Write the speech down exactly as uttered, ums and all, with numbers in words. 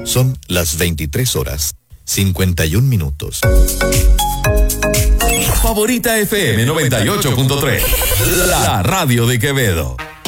Son las veintitrés horas, cincuenta y un minutos. Favorita F M noventa y ocho punto tres, la radio de Quevedo.